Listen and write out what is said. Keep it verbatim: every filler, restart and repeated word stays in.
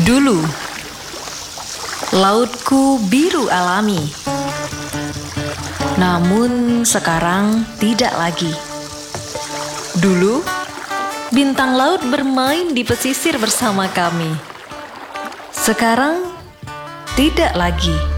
Dulu, lautku biru alami. Namun sekarang tidak lagi. Dulu, bintang laut bermain di pesisir bersama kami. Sekarang tidak lagi.